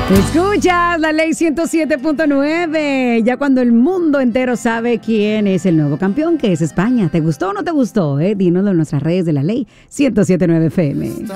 Escuchas la ley 107.9. Ya cuando el mundo entero sabe quién es el nuevo campeón, que es España. ¿Te gustó o no te gustó? Dínoslo en nuestras redes de la ley 107.9 FM.